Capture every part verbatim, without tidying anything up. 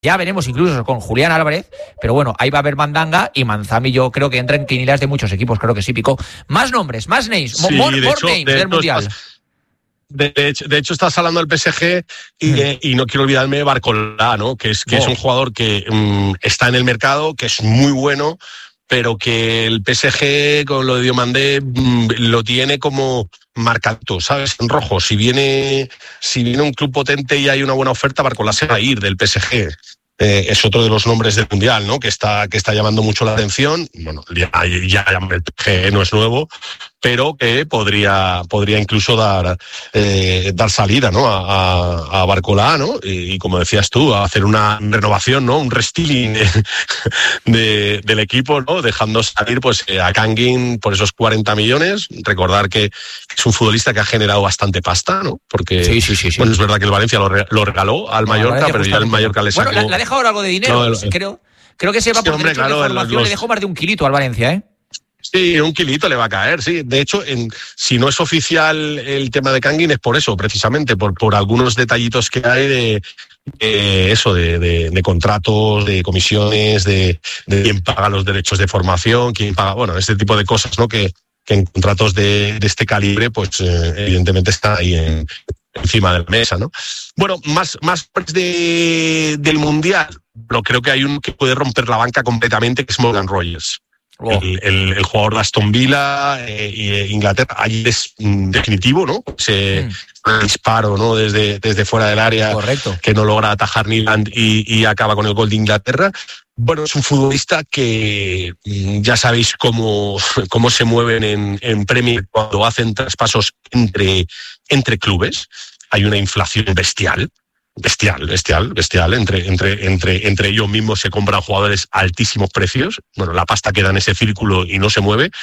Ya veremos incluso con Julián Álvarez, pero bueno, ahí va a haber mandanga y Manzami yo creo que entra en quinilas de muchos equipos, creo que sí, Pico. Más nombres, más names, sí, more, de more hecho, names de del hecho, Mundial. Estás, de, hecho, de hecho, estás hablando del P S G y, mm. eh, y no quiero olvidarme de Barcola, ¿no? Que es, que oh. es un jugador que um, está en el mercado, que es muy bueno, pero que el P S G con lo de Diomandé um, lo tiene como marcado, ¿sabes? En rojo. Si viene, si viene un club potente y hay una buena oferta, Barcola se va a ir del P S G. Eh, es otro de los nombres del Mundial, ¿no? Que está, que está llamando mucho la atención. Bueno, ya, ya el P S G no es nuevo, pero que podría, podría incluso dar, eh, dar salida, ¿no? A, a Barcola, ¿no? Y, y como decías tú, a hacer una renovación, ¿no? Un restyling de, de, del equipo, ¿no? Dejando salir pues a Kangin por esos cuarenta millones. Recordar que es un futbolista que ha generado bastante pasta, ¿no? Porque, sí, sí, sí, sí. Bueno, es verdad que el Valencia lo, re, lo regaló al no, Mallorca, pero ya el Mallorca le sacó... Bueno, le ha dejado algo de dinero, no, el, creo, creo que se va sí, por hombre, derecho claro, de formación, los... le dejó más de un kilito al Valencia, ¿eh? Sí, un kilito le va a caer, sí. De hecho, en, si no es oficial el tema de Kangin es por eso, precisamente, por, por algunos detallitos que hay de, de eso, de, de, de contratos, de comisiones, de, de quién paga los derechos de formación, quién paga, bueno, este tipo de cosas, ¿no? Que, que en contratos de, de este calibre, pues eh, evidentemente está ahí en, encima de la mesa, ¿no? Bueno, más, más de, del Mundial, pero creo que hay uno que puede romper la banca completamente, que es Morgan Rogers. Oh. El, el, el jugador de Aston Villa eh, y Inglaterra, ahí es mm, definitivo, ¿no? Ese mm. disparo, ¿no? Desde, desde fuera del área. Correcto. Que no logra atajar Nyland y, y acaba con el gol de Inglaterra. Bueno, es un futbolista que mm, ya sabéis cómo, cómo se mueven en, en Premier cuando hacen traspasos entre, entre clubes. Hay una inflación bestial. Bestial, bestial, bestial. Entre, entre, entre, entre ellos mismos se compran jugadores a altísimos precios. Bueno, la pasta queda en ese círculo y no se mueve.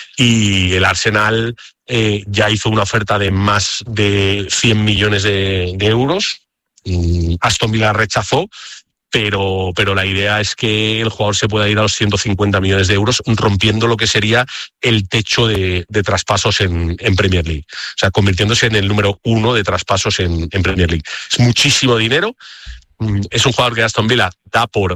Y el Arsenal eh, ya hizo una oferta de más de cien millones de, de euros. Mm, Aston Villa rechazó. Pero, pero la idea es que el jugador se pueda ir a los ciento cincuenta millones de euros, rompiendo lo que sería el techo de, de traspasos en, en Premier League. O sea, convirtiéndose en el número uno de traspasos en, en Premier League. Es muchísimo dinero. Es un jugador que Aston Villa da por,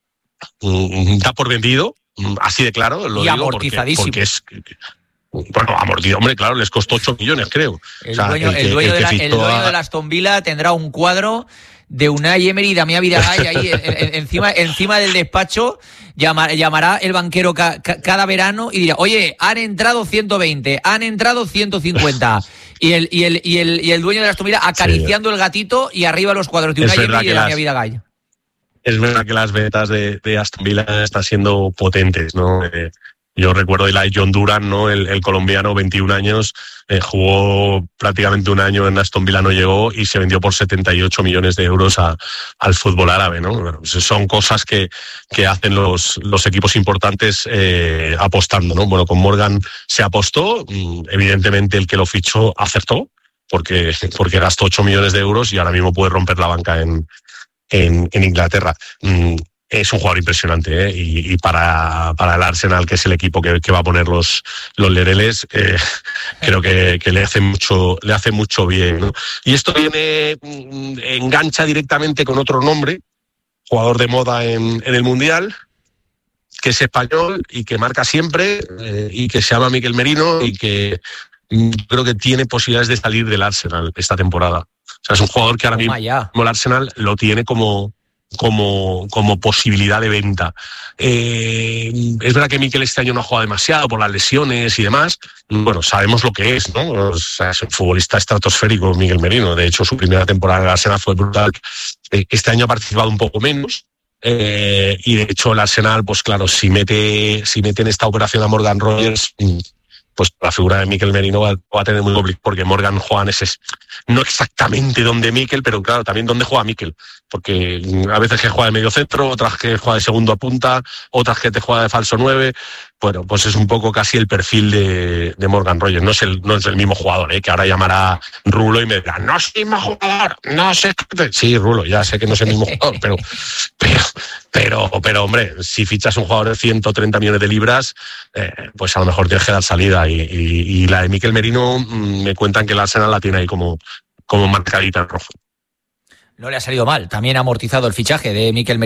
da por vendido, así de claro. Lo y digo amortizadísimo. Porque, porque es... Bueno, amortizado, hombre, claro, les costó ocho millones, creo. El, o sea, dueño, el, que, el, dueño, el, de la, el dueño a... de la Aston Villa tendrá un cuadro de Unai Emery y Damián Vidagay ahí en, en, encima, encima del despacho. Llama, llamará el banquero ca, ca, cada verano y dirá, oye, han entrado ciento veinte, han entrado ciento cincuenta. Y el, y el, y el, y el dueño de la Aston Villa acariciando sí. el gatito y arriba los cuadros de Unai Emery y de Damián Vidagay. Es verdad que las ventas de, de Aston Villa están siendo potentes, ¿no? Eh, Yo recuerdo el John Duran, ¿no? El, el colombiano, veintiún años, eh, jugó prácticamente un año en Aston Villa, no llegó y se vendió por setenta y ocho millones de euros a, al fútbol árabe, ¿no? Bueno, son cosas que, que hacen los, los equipos importantes eh, apostando, ¿no? Bueno, con Morgan se apostó, evidentemente el que lo fichó acertó, porque, porque gastó ocho millones de euros y ahora mismo puede romper la banca en, en, en Inglaterra. Mm, Es un jugador impresionante, ¿eh? y, y para, para el Arsenal, que es el equipo que, que va a poner los, los lereles, eh, creo que, que le hace mucho, le hace mucho bien, ¿no? Y esto viene, engancha directamente con otro nombre, jugador de moda en, en el Mundial, que es español y que marca siempre, eh, y que se llama Mikel Merino y que creo que tiene posibilidades de salir del Arsenal esta temporada. O sea, es un jugador que ahora mismo el Arsenal lo tiene como como, como posibilidad de venta. Eh, es verdad que Mikel este año no ha jugado demasiado por las lesiones y demás. Bueno, sabemos lo que es, ¿no? O sea, es un futbolista estratosférico, Mikel Merino. De hecho, su primera temporada en el Arsenal fue brutal. Este año ha participado un poco menos. Eh, y de hecho el Arsenal, pues claro, si mete, si mete en esta operación a Morgan Rogers, pues la figura de Mikel Merino va, va a tener muy complicado, porque Morgan Juan es no exactamente donde Mikel, pero claro, también donde juega Mikel, porque a veces que juega de medio centro, otras que juega de segundo a punta, otras que te juega de falso nueve. Bueno, pues es un poco casi el perfil de, de Morgan Rogers. No es el, no es el mismo jugador, ¿eh? Que ahora llamará Rulo y me dirá, no es el mismo jugador, no sé. Sí, Rulo, ya sé que no es el mismo jugador, pero, pero, pero, pero hombre, si fichas un jugador de ciento treinta millones de libras, eh, pues a lo mejor tienes que dar salida. Y, y, y la de Mikel Merino, mmm, me cuentan que el Arsenal la tiene ahí como, como marcadita en rojo. no le ha salido mal. También ha amortizado el fichaje de Mikel Merino